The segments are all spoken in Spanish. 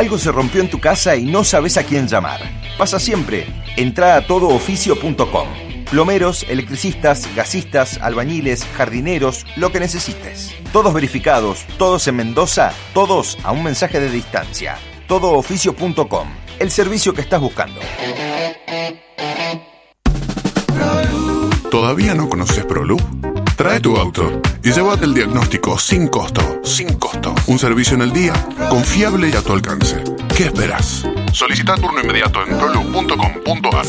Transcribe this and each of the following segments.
Algo se rompió en tu casa y no sabes a quién llamar. Pasa siempre. Entrá a todooficio.com. Plomeros, electricistas, gasistas, albañiles, jardineros, lo que necesites. Todos verificados, todos en Mendoza, todos a un mensaje de distancia. Todooficio.com. El servicio que estás buscando. ¿Todavía no conoces ProLoop? Trae tu auto y llévate el diagnóstico sin costo. Sin costo. Un servicio en el día, confiable y a tu alcance. ¿Qué esperas? Solicita turno inmediato en proloop.com.ar.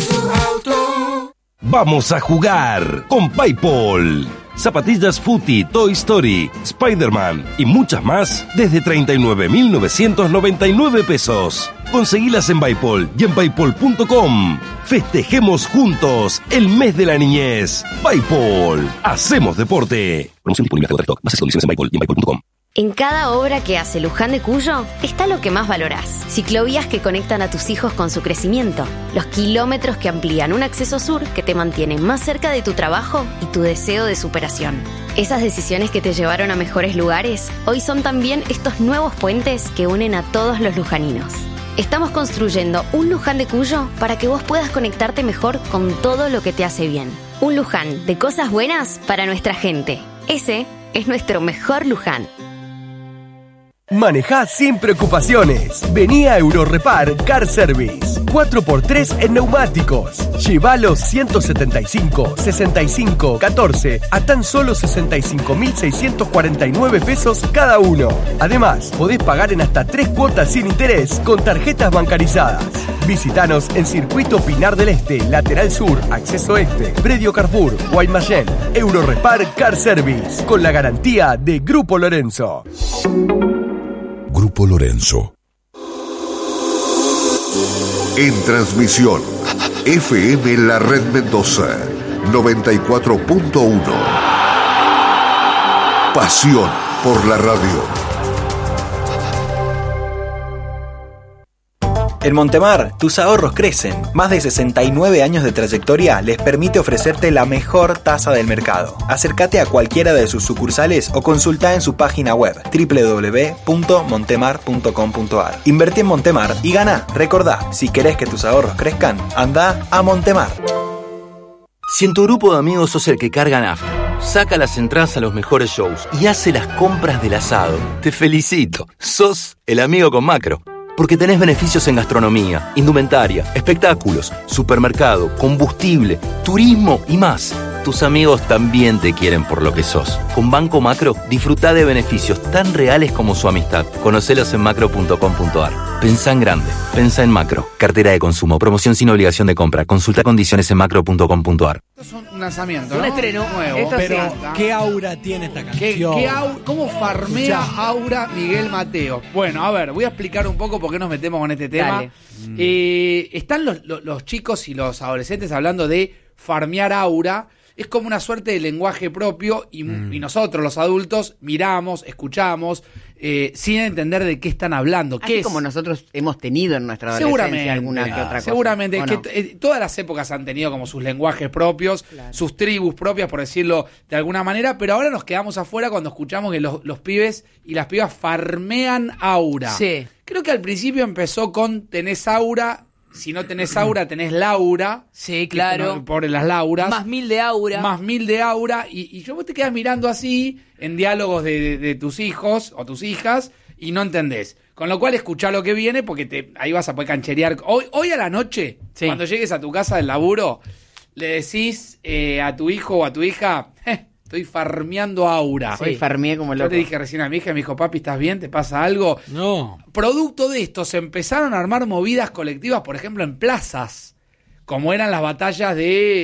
Vamos a jugar con PayPal. Zapatillas Footy, Toy Story, Spider-Man y muchas más desde 39.999 pesos. Conseguilas en PayPal y en paypal.com. Festejemos juntos el mes de la niñez. PayPal. Hacemos deporte. Promoción disponible hasta stock. Bases y condiciones en PayPal y en paypal.com. En cada obra que hace Luján de Cuyo está lo que más valorás. Ciclovías que conectan a tus hijos con su crecimiento. Los kilómetros que amplían un acceso sur que te mantiene más cerca de tu trabajo y tu deseo de superación. Esas decisiones que te llevaron a mejores lugares, hoy son también estos nuevos puentes que unen a todos los lujaninos. Estamos construyendo un Luján de Cuyo para que vos puedas conectarte mejor con todo lo que te hace bien. Un Luján de cosas buenas para nuestra gente. Ese es nuestro mejor Luján. Manejá sin preocupaciones. Vení a Eurorepar Car Service. 4x3 en neumáticos. Lleva los 175, 65, 14 a tan solo 65.649 pesos cada uno. Además, podés pagar en hasta 3 cuotas sin interés con tarjetas bancarizadas. Visítanos en Circuito Pinar del Este, Lateral Sur, Acceso Este, Predio Carrefour, Guaymallén. Eurorepar Car Service, con la garantía de Grupo Lorenzo. Grupo Lorenzo. En transmisión, FM La Red Mendoza, 94.1. Pasión por la radio. En Montemar, tus ahorros crecen. Más de 69 años de trayectoria les permite ofrecerte la mejor tasa del mercado. Acércate a cualquiera de sus sucursales o consulta en su página web www.montemar.com.ar. Invertí en Montemar y gana. Recordá, si querés que tus ahorros crezcan, anda a Montemar. Si en tu grupo de amigos sos el que carga nafta, saca las entradas a los mejores shows y hace las compras del asado, te felicito. Sos el amigo con Macro. Porque tenés beneficios en gastronomía, indumentaria, espectáculos, supermercado, combustible, turismo y más. Tus amigos también te quieren por lo que sos. Con Banco Macro, disfrutá de beneficios tan reales como su amistad. Conocelos en macro.com.ar. Pensá en grande. Pensá en Macro. Cartera de consumo. Promoción sin obligación de compra. Consulta condiciones en macro.com.ar. Esto es un lanzamiento, ¿no? Un estreno nuevo. Esto Pero sí. ¿qué aura tiene esta canción? ¿Cómo farmea aura Miguel Mateo? Bueno, a ver, voy a explicar un poco por qué nos metemos con este tema. Están los chicos y los adolescentes hablando de farmear aura. Es como una suerte de lenguaje propio y nosotros, los adultos, miramos, escuchamos, sin entender de qué están hablando. Así como nosotros hemos tenido en nuestra adolescencia alguna que otra cosa. Seguramente. ¿O Es no? que todas las épocas han tenido como sus lenguajes propios, sus tribus propias, por decirlo de alguna manera, pero ahora nos quedamos afuera cuando escuchamos que los pibes y las pibas farmean aura. Sí. Creo que al principio empezó con tenés aura. Si no tenés aura, tenés Laura. Sí, claro. Por las Lauras. Más 1000 de aura. Más 1000 de aura. Y vos te quedas mirando así en diálogos de tus hijos o tus hijas y no entendés. Con lo cual escuchá lo que viene porque ahí vas a poder cancherear. Hoy a la noche, cuando llegues a tu casa del laburo, le decís a tu hijo o a tu hija... Estoy farmeando aura. Sí, farmeé como loco. Yo le dije recién a mi hija, me dijo, papi, ¿estás bien? ¿Te pasa algo? No. Producto de esto, se empezaron a armar movidas colectivas, por ejemplo, en plazas, como eran las batallas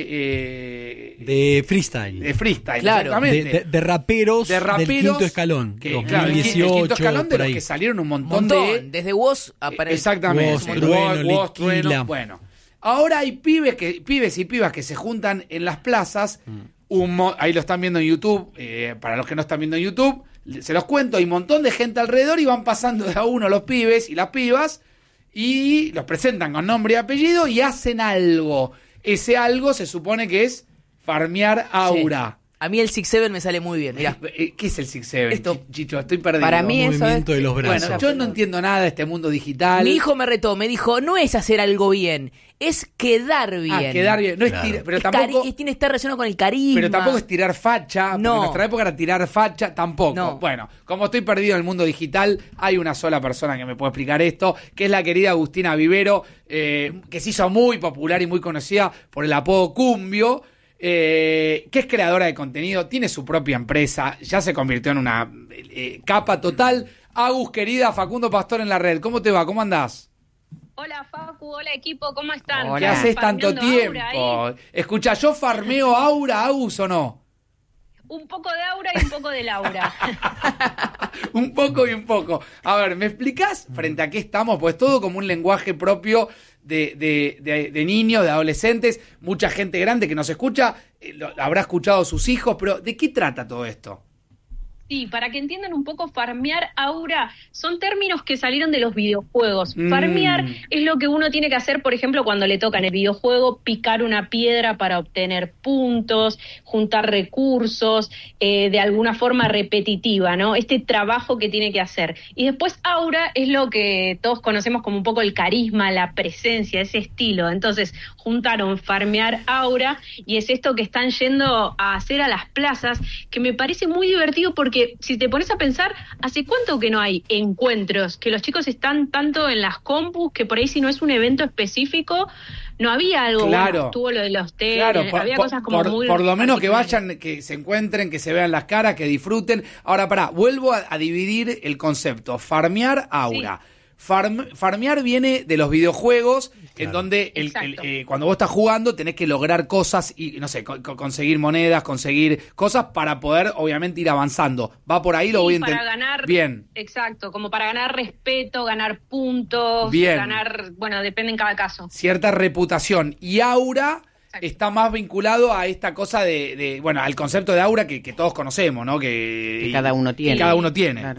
de freestyle. De freestyle, claro. exactamente. De raperos del quinto escalón. Que, 2018, claro, el quinto escalón de por los ahí. que salieron un montón de... Desde Woz aparece. Exactamente. Woz, Trueno. Bueno, ahora hay pibes y pibas que se juntan en las plazas... ahí lo están viendo en YouTube, para los que no están viendo en YouTube, se los cuento, hay un montón de gente alrededor y van pasando de a uno los pibes y las pibas y los presentan con nombre y apellido y hacen algo. Ese algo se supone que es farmear aura. Sí. A mí el 6-7 me sale muy bien, mirá. ¿Qué es el 6-7? Chicho, estoy perdido. Para mí eso es... de los brazos. Bueno, yo no entiendo nada de este mundo digital. Mi hijo me retó, me dijo, no es hacer algo bien, es quedar bien. Quedar bien. No es pero tampoco... tiene que estar relacionado con el carisma. Pero tampoco es tirar facha. No. En nuestra época era tirar facha, tampoco. No. Bueno, como estoy perdido en el mundo digital, hay una sola persona que me puede explicar esto, que es la querida Agustina Vivero, que se hizo muy popular y muy conocida por el apodo Cumbio, que es creadora de contenido, tiene su propia empresa, ya se convirtió en una capa total. Agus, querida, Facundo Pastor en la red. ¿Cómo te va? ¿Cómo andás? Hola Facu, hola equipo, ¿cómo están? ¿Qué haces tanto tiempo? Escucha, ¿yo farmeo Aura, Agus, o no? Un poco de Aura y un poco de Laura. Un poco y un poco. A ver, ¿me explicás frente a qué estamos? Pues todo como un lenguaje propio de niños, de adolescentes, mucha gente grande que nos escucha, habrá escuchado a sus hijos, pero ¿de qué trata todo esto? Sí, para que entiendan un poco, farmear Aura son términos que salieron de los videojuegos. Farmear es lo que uno tiene que hacer, por ejemplo, cuando le toca en el videojuego picar una piedra para obtener puntos, juntar recursos, de alguna forma repetitiva, ¿no? Este trabajo que tiene que hacer. Y después Aura es lo que todos conocemos como un poco el carisma, la presencia, ese estilo. Entonces juntaron farmear Aura y es esto que están yendo a hacer a las plazas, que me parece muy divertido porque si te pones a pensar, ¿hace cuánto que no hay encuentros? Que los chicos están tanto en las compus que por ahí si no es un evento específico, no había algo. Claro. Bueno, estuvo lo de los té, claro, había cosas como muy... Por lo menos que vayan, que se encuentren, que se vean las caras, que disfruten. Ahora, vuelvo a dividir el concepto. Farmear Aura. Sí. Farmear viene de los videojuegos, claro, en donde cuando vos estás jugando tenés que lograr cosas y, no sé, conseguir monedas, conseguir cosas para poder, obviamente, ir avanzando. ¿Va por ahí? Lo voy a entender. Para ganar, bien. Exacto, como para ganar respeto, ganar puntos, bien, ganar, bueno, depende en cada caso. Cierta reputación. Y Aura... Exacto. Está más vinculado a esta cosa bueno, al concepto de Aura que todos conocemos, ¿no? Que cada uno tiene. Que cada uno tiene. Claro.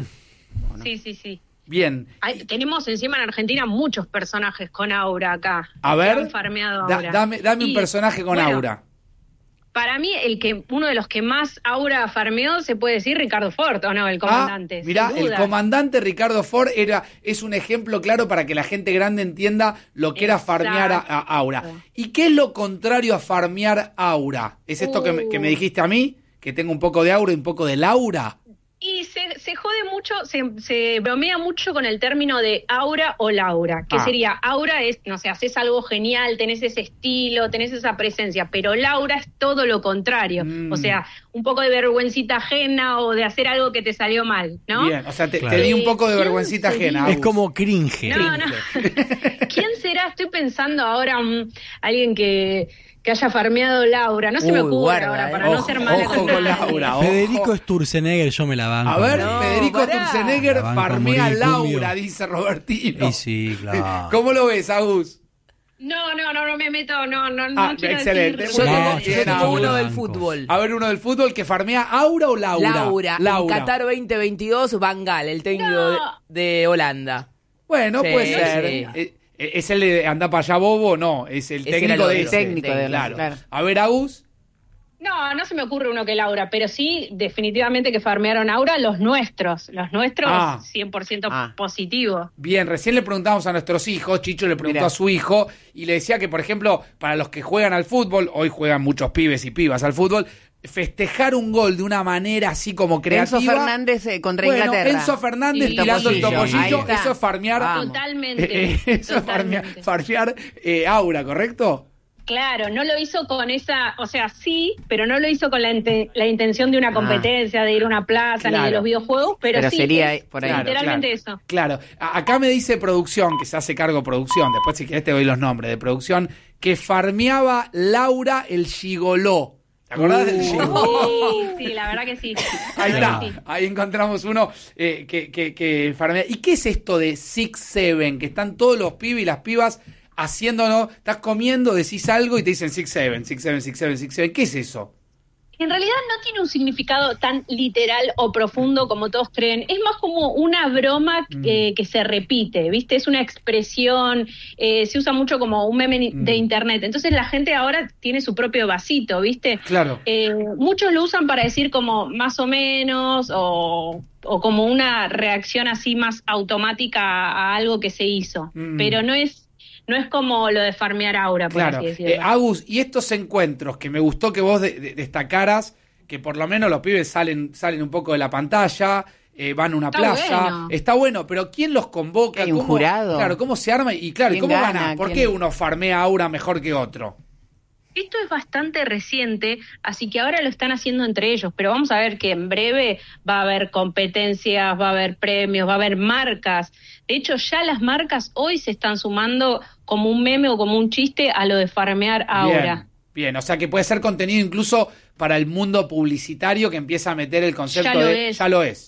Sí. Bien. Tenemos encima en Argentina muchos personajes con Aura acá. A ver, han farmeado Aura. Dame un personaje con Aura. Para mí, uno de los que más Aura farmeó se puede decir Ricardo Ford, ¿o no? El comandante. Mirá, el comandante Ricardo Ford es un ejemplo claro para que la gente grande entienda lo que era farmear a Aura. ¿Y qué es lo contrario a farmear Aura? ¿Es esto que me dijiste a mí? ¿Que tengo un poco de Aura y un poco de Laura? Y se jode mucho, se bromea mucho con el término de Aura o Laura, que sería, Aura es, no sé, haces algo genial, tenés ese estilo, tenés esa presencia, pero Laura es todo lo contrario, o sea, un poco de vergüencita ajena o de hacer algo que te salió mal, ¿no? Bien, o sea, te di un poco de vergüencita ajena. Es como cringe. No. ¿Quién será? Estoy pensando ahora, alguien que haya farmeado Laura. No se me ocurre ahora, para no ser mala con Laura. Federico Sturzenegger, yo me la banco. A ver, Federico Sturzenegger farmea a Laura, dice Robertino. Y sí, claro. ¿Cómo lo ves, Agus? No me meto, no quiero excelente. decir. Yo tengo uno del fútbol. A ver, uno del fútbol que farmea Aura o Laura. En Qatar 2022, Van Gaal, el técnico de Holanda. Bueno, sí, puede ser. Sí. ¿Es el de anda para allá bobo? No, es el técnico de ese. Claro. A ver, Agus. No se me ocurre uno que Laura, pero sí, definitivamente que farmearon Aura los nuestros 100% positivos. Bien, recién le preguntamos a nuestros hijos, Chicho le preguntó a su hijo, y le decía que, por ejemplo, para los que juegan al fútbol, hoy juegan muchos pibes y pibas al fútbol, festejar un gol de una manera así como creativa. Enzo Fernández contra Inglaterra. Enzo Fernández tirando el topollillo, eso es farmear. Totalmente. Eso es farmear Aura, ¿correcto? Claro, no lo hizo con esa, o sea, sí, pero no lo hizo con la intención de una competencia, de ir a una plaza, ni de los videojuegos, pero sí, sería por ahí. Literalmente eso. Claro, acá me dice producción, que se hace cargo producción, después si querés te doy los nombres de producción, que farmeaba Laura el gigoló. ¿Te acordás del gigoló? Sí, la verdad que sí. Ahí está, ahí encontramos uno que farmea. ¿Y qué es esto de 6-7? Que están todos los pibes y las pibas haciéndolo, estás comiendo, decís algo y te dicen 6-7. ¿Qué es eso? En realidad no tiene un significado tan literal o profundo como todos creen. Es más como una broma que se repite, ¿viste? Es una expresión, se usa mucho como un meme de internet. Entonces la gente ahora tiene su propio vasito, ¿viste? Claro. Muchos lo usan para decir como más o menos o como una reacción así más automática a algo que se hizo. Pero no es como lo de farmear aura, por así decirlo. Agus, y estos encuentros que me gustó que vos destacaras, que por lo menos los pibes salen un poco de la pantalla, van a una plaza, bueno. Está bueno, pero ¿quién los convoca? ¿Hay un jurado? Claro, ¿cómo se arma? Y claro, ¿cómo gana? ¿Por qué uno farmea aura mejor que otro? Esto es bastante reciente, así que ahora lo están haciendo entre ellos, pero vamos a ver que en breve va a haber competencias, va a haber premios, va a haber marcas. De hecho, ya las marcas hoy se están sumando como un meme o como un chiste a lo de farmear aura. Bien, o sea que puede ser contenido incluso para el mundo publicitario que empieza a meter el concepto Ya lo es.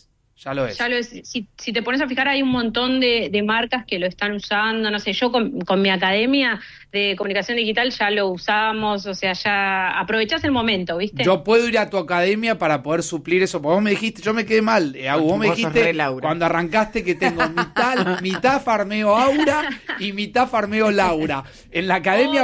Si te pones a fijar, hay un montón de marcas que lo están usando. No sé, yo con mi academia de comunicación digital ya lo usamos. O sea, ya aprovechás el momento, ¿viste? Yo puedo ir a tu academia para poder suplir eso. Porque vos me dijiste, yo me quedé mal. Vos me dijiste cuando arrancaste que tengo mitad farmeo aura y mitad farmeo Laura. En la academia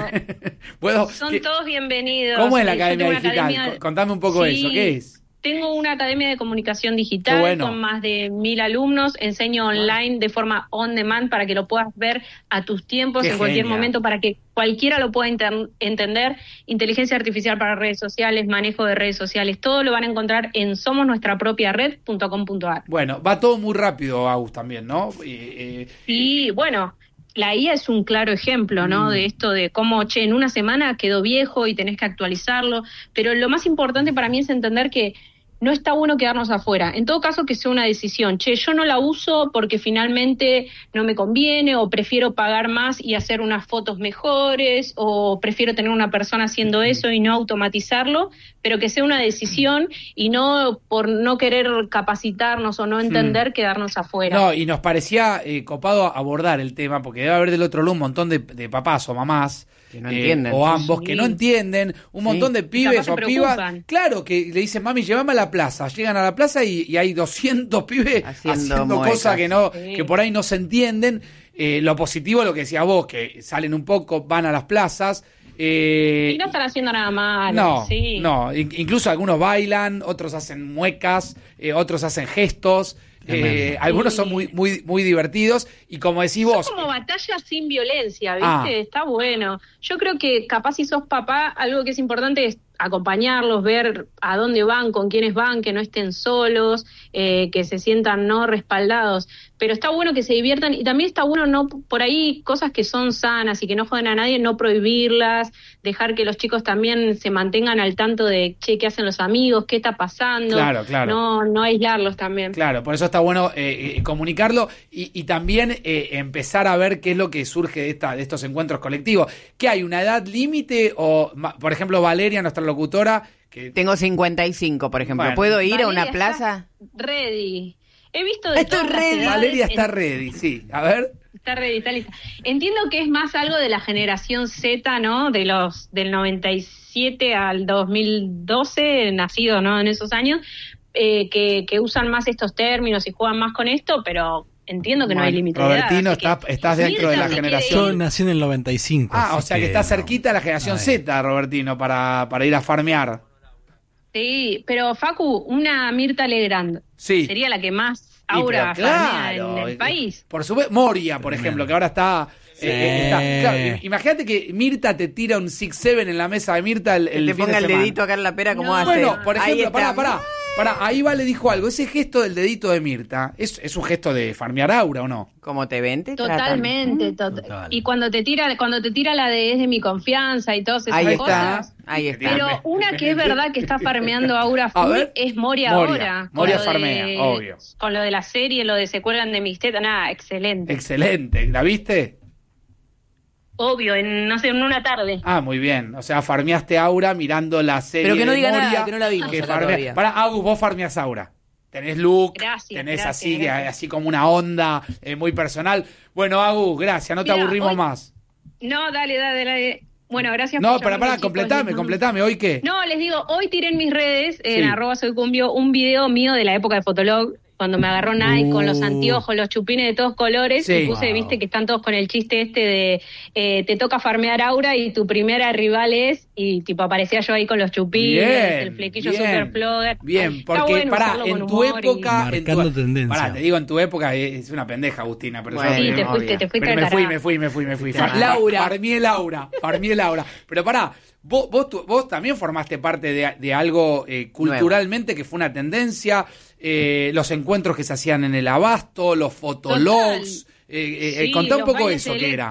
puedo Son todos bienvenidos. ¿Cómo es la academia digital? Contame un poco eso. ¿Qué es? Tengo una academia de comunicación digital con más de 1.000 alumnos. Enseño online de forma on demand para que lo puedas ver a tus tiempos, en cualquier momento, para que cualquiera lo pueda entender. Inteligencia artificial para redes sociales, manejo de redes sociales, todo lo van a encontrar en somosnuestrapropiared.com.ar. Bueno, va todo muy rápido, Agus, también, ¿no? Sí, bueno, la IA es un claro ejemplo, ¿no? De esto de cómo, en una semana quedó viejo y tenés que actualizarlo, pero lo más importante para mí es entender que no está bueno quedarnos afuera. En todo caso, que sea una decisión. Yo no la uso porque finalmente no me conviene, o prefiero pagar más y hacer unas fotos mejores, o prefiero tener una persona haciendo eso y no automatizarlo, pero que sea una decisión y no por no querer capacitarnos o no entender quedarnos afuera. No, y nos parecía copado abordar el tema, porque debe haber del otro lado un montón de papás o mamás que no entienden, o ambos que no entienden, un montón de pibes o pibas, claro, que le dicen, mami, llévame a la plaza. Llegan a la plaza y hay 200 pibes haciendo cosas que por ahí no se entienden. Lo positivo, lo que decías vos, que salen un poco, van a las plazas. Y no están haciendo nada malo. No, incluso algunos bailan, otros hacen muecas, otros hacen gestos. Algunos son muy divertidos y como decís vos... Son como batallas sin violencia, ¿viste? Está bueno. Yo creo que capaz si sos papá, algo que es importante es acompañarlos, ver a dónde van, con quiénes van, que no estén solos, que se sientan no respaldados. Pero está bueno que se diviertan y también está bueno no por ahí cosas que son sanas y que no joden a nadie, no prohibirlas, dejar que los chicos también se mantengan al tanto de qué hacen los amigos, qué está pasando. Claro. No aislarlos también. Claro, por eso está bueno comunicarlo y también empezar a ver qué es lo que surge de estos encuentros colectivos. ¿Qué hay? ¿Una edad límite? O, por ejemplo, Valeria, nuestra locutora... Tengo 55, por ejemplo. Bueno, ¿puedo ir a una plaza? Ready. He visto de Estoy ready. Valeria está ready, sí. A ver. Está ready, está lista. Entiendo que es más algo de la generación Z, ¿no? Del 97 al 2012, nacido, ¿no? En esos años, que usan más estos términos y juegan más con esto, pero entiendo que no hay límite de edad. Robertino, estás dentro de la generación. Yo nací en el 95. O sea que está cerquita de la generación Z, Robertino, para ir a farmear. Sí, pero Facu, una Mirta Legrand sería la que más aura farmea en el país. Por supuesto, Moria, por ejemplo, que ahora está... claro, imagínate que Mirta te tira un 6-7 en la mesa de Mirta el te fin ponga de el dedito acá en la pera como hace. Bueno, por ejemplo, pará, ahí le dijo algo. Ese gesto del dedito de Mirta, ¿es un gesto de farmear aura o no? ¿Cómo te ven? Totalmente. Y cuando te tira la de es de mi confianza y todas esas cosas. Ahí está. Pero una que es verdad que está farmeando aura full es Moria ahora. Moria farmea, obvio. Con lo de la serie, lo de se cuelgan de mis tetas, nada, excelente. Excelente. ¿La viste? Obvio, en una tarde. Muy bien. O sea, farmeaste aura mirando la serie. Pero que no diga Moria, nada, que no la vimos todavía. Agus, vos farmeas aura. Tenés look, tenés así como una onda muy personal. Bueno, Agus, gracias, no te aburrimos más. No, dale. Bueno, gracias No, por pará, completame. ¿Hoy qué? No, les digo, hoy tiré en mis redes, en @soycumbio, un video mío de la época de Fotolog, cuando me agarró Nike con los anteojos, los chupines de todos colores, y puse, viste, que están todos con el chiste de te toca farmear Aura y tu primera rival es, y tipo aparecía yo ahí con los chupines, el flequillo super flogger. Bien, porque en tu época... Marcando tendencia. Pará, te digo, en tu época es una pendeja, Agustina. Pero bueno, sí, te fuiste me fui. Farmié Laura. Pero pará, vos también formaste parte de algo culturalmente que fue una tendencia... los encuentros que se hacían en el Abasto, los fotologs, contá un poco eso, ¿qué era?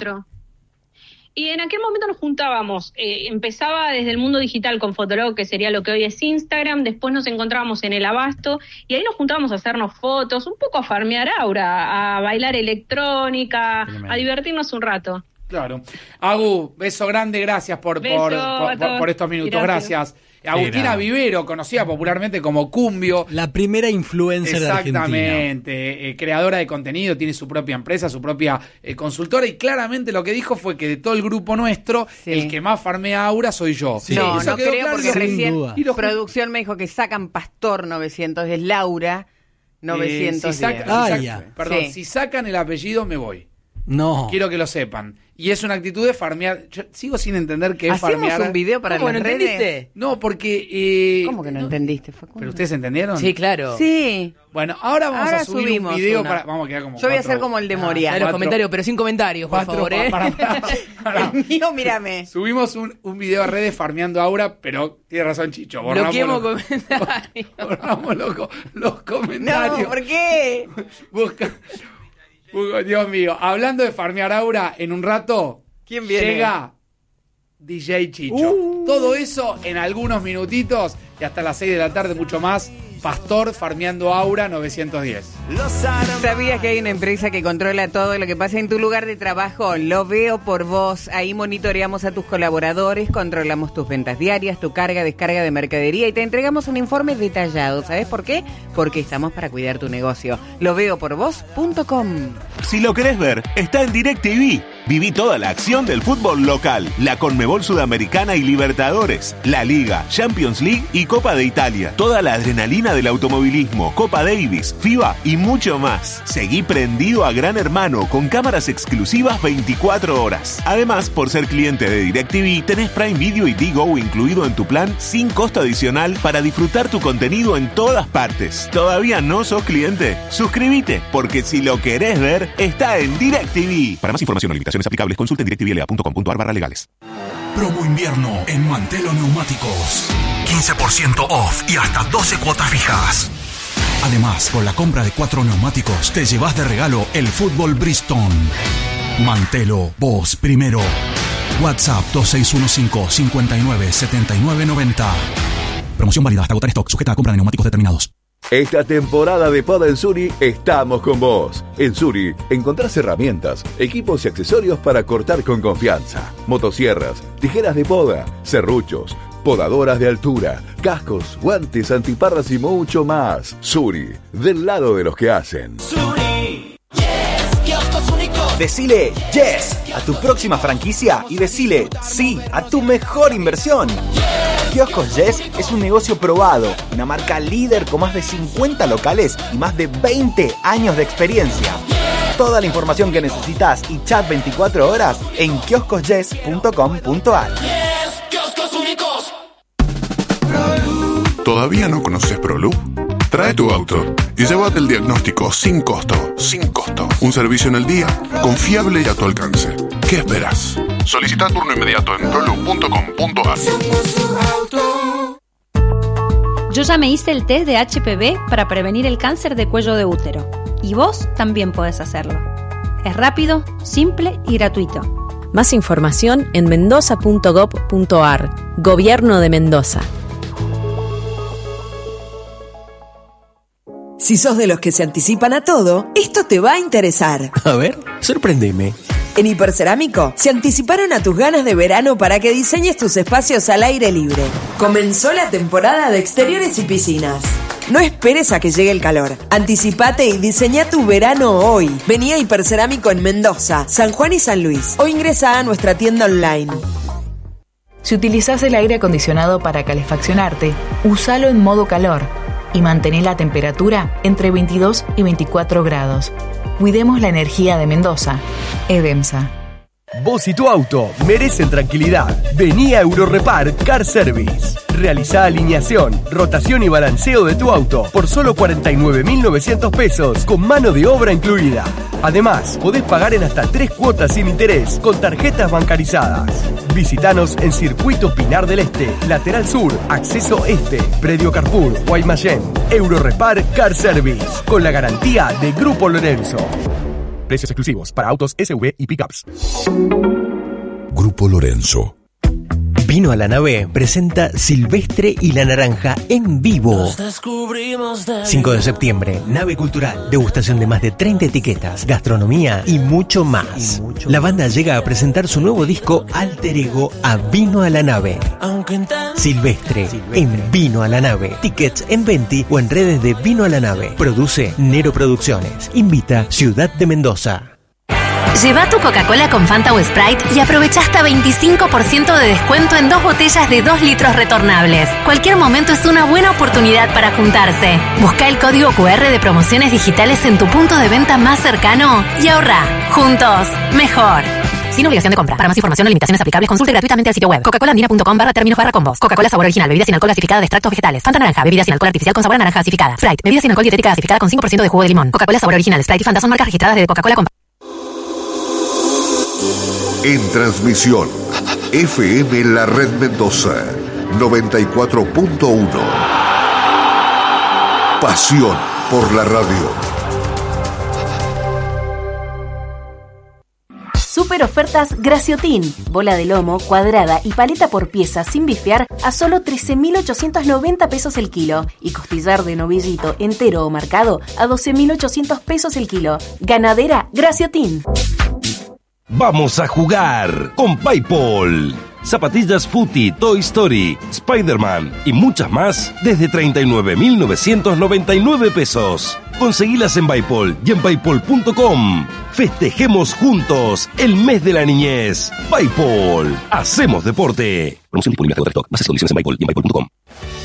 Y en aquel momento nos juntábamos, empezaba desde el mundo digital con Fotolog, que sería lo que hoy es Instagram, después nos encontrábamos en el Abasto, y ahí nos juntábamos a hacernos fotos, un poco a farmear Aura, a bailar electrónica, a divertirnos un rato. Claro. Agu, beso grande, gracias por estos minutos, gracias. Agustina Vivero, conocida popularmente como Cumbio. La primera influencer de Argentina. Exactamente, creadora de contenido, tiene su propia empresa, su propia consultora, y claramente lo que dijo fue que de todo el grupo nuestro, el que más farmea Aura soy yo. Sí. No creo, claro, porque recién producción me dijo que sacan Pastor 900, es Laura 910. Si sacan el apellido me voy. No. Quiero que lo sepan. Y es una actitud de farmear. Yo sigo sin entender qué es farmear. ¿Hacemos un video para las redes? ¿Entendiste? No, porque... ¿Cómo que no entendiste? ¿Pero ustedes entendieron? Sí, claro. Sí. Bueno, ahora vamos a subir un video para... Vamos a quedar como yo voy a hacer como el de Moria. En los comentarios, pero sin comentarios, por favor, para. El mío, mírame. Subimos un video a redes farmeando Aura, pero tiene razón Chicho. Bloqueemos comentarios. Borramos los comentarios. No, ¿por qué? Busca... Dios mío, hablando de farmear Aura, en un rato ¿quién viene? Llega DJ Chicho. Todo eso en algunos minutitos y hasta las 6 de la tarde, mucho más. Pastor farmeando Aura 910. ¿Sabías que hay una empresa que controla todo lo que pasa en tu lugar de trabajo? Lo Veo por Vos. Ahí monitoreamos a tus colaboradores, controlamos tus ventas diarias, tu carga, descarga de mercadería y te entregamos un informe detallado. ¿Sabes por qué? Porque estamos para cuidar tu negocio. Loveoporvos.com. Si lo querés ver, está en DirecTV. Viví toda la acción del fútbol local, la Conmebol Sudamericana y Libertadores, la Liga, Champions League y Copa de Italia. Toda la adrenalina del automovilismo, Copa Davis, FIBA y mucho más. Seguí prendido a Gran Hermano con cámaras exclusivas 24 horas. Además, por ser cliente de DirecTV, tenés Prime Video y Digo incluido en tu plan sin costo adicional para disfrutar tu contenido en todas partes. ¿Todavía no sos cliente? Suscríbete, porque si lo querés ver, está en DirecTV. Para más información o limitaciones aplicables, consulta en directvla.com.ar/legales. Promo invierno en Mantelo Neumáticos. 15% off y hasta 12 cuotas fijas. Además, con la compra de 4 neumáticos, te llevas de regalo el fútbol Bristol. Mantelo, vos primero. WhatsApp 2615-597990. Promoción válida hasta agotar stock, sujeta a compra de neumáticos determinados. Esta temporada de Poda en Suri estamos con vos. En Suri encontrás herramientas, equipos y accesorios para cortar con confianza. Motosierras, tijeras de poda, serruchos, podadoras de altura, cascos, guantes, antiparras y mucho más. Suri, del lado de los que hacen. Suri, yes, kioscos únicos. Decile yes a tu próxima franquicia y decile sí a tu mejor inversión. Kioscos Yes es un negocio probado, una marca líder con más de 50 locales y más de 20 años de experiencia. Toda la información que necesitas y chat 24 horas en kioscosyes.com.ar. ¿Todavía no conoces ProLoop? Trae tu auto y llévate el diagnóstico sin costo. Sin costo. Un servicio en el día, confiable y a tu alcance. ¿Qué esperas? Solicita turno inmediato en proloop.com.ar. Yo ya me hice el test de HPV para prevenir el cáncer de cuello de útero. Y vos también podés hacerlo. Es rápido, simple y gratuito. Más información en mendoza.gov.ar. Gobierno de Mendoza. Si sos de los que se anticipan a todo, esto te va a interesar. A ver, sorpréndeme. En Hipercerámico se anticiparon a tus ganas de verano para que diseñes tus espacios al aire libre. Comenzó la temporada de exteriores y piscinas. No esperes a que llegue el calor. Anticipate y diseñá tu verano hoy. Vení a Hipercerámico en Mendoza, San Juan y San Luis. O ingresa a nuestra tienda online. Si utilizás el aire acondicionado para calefaccionarte, usalo en modo calor y mantén la temperatura entre 22 y 24 grados. Cuidemos la energía de Mendoza. Edemsa. Vos y tu auto merecen tranquilidad. Vení a Eurorepar Car Service. Realizá alineación, rotación y balanceo de tu auto por solo 49.900 pesos con mano de obra incluida. Además, podés pagar en hasta 3 cuotas sin interés con tarjetas bancarizadas. Visítanos en Circuito Pinar del Este, Lateral Sur, Acceso Este, Predio Carrefour, Guaymallén. Eurorepar Car Service, con la garantía de Grupo Lorenzo. Precios exclusivos para autos SUV y pickups. Grupo Lorenzo. Vino a la Nave presenta Silvestre y la Naranja en vivo. 5 de septiembre, Nave Cultural, degustación de más de 30 etiquetas, gastronomía y mucho más. La banda llega a presentar su nuevo disco Alter Ego a Vino a la Nave. Silvestre en Vino a la Nave. Tickets en Venti o en redes de Vino a la Nave. Produce Nero Producciones. Invita Ciudad de Mendoza. Lleva tu Coca-Cola con Fanta o Sprite y aprovecha hasta 25% de descuento en 2 botellas de 2 litros retornables. Cualquier momento es una buena oportunidad para juntarse. Busca el código QR de promociones digitales en tu punto de venta más cercano y ahorra. Juntos, mejor. Sin obligación de compra. Para más información o limitaciones aplicables, consulte gratuitamente el sitio web coca-colaandina.com/términos/combos. Coca-Cola sabor original, bebida sin alcohol gasificada de extractos vegetales. Fanta naranja, bebida sin alcohol artificial con sabor a naranja gasificada. Sprite, bebida sin alcohol dietética gasificada con 5% de jugo de limón. Coca-Cola sabor original, Sprite y Fanta son marcas registradas de Coca-Cola. En transmisión, FM La Red Mendoza, 94.1. Pasión por la radio. Super ofertas Graciotin. Bola de lomo, cuadrada y paleta por pieza sin bifear a solo 13.890 pesos el kilo. Y costillar de novillito entero o marcado a 12.800 pesos el kilo. Ganadera Graciotin. Vamos a jugar con PayPal. Zapatillas Footy, Toy Story, Spider-Man y muchas más desde 39.999 pesos. Conseguilas en PayPal y en paypal.com. Festejemos juntos el mes de la niñez. PayPal. Hacemos deporte. Promoción disponible hasta agotar stock. Más condiciones en PayPal y en paypal.com.